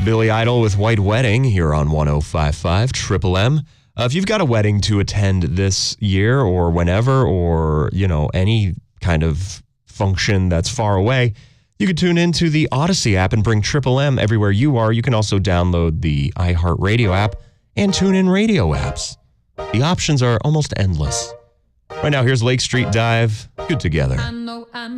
Billy Idol with White Wedding here on 105.5 Triple M. If you've got a wedding to attend this year or whenever, or, any kind of function that's far away, you can tune into the Odyssey app and bring Triple M everywhere you are. You can also download the iHeartRadio app and TuneIn Radio apps. The options are almost endless. Right now, here's Lake Street Dive. Good Together.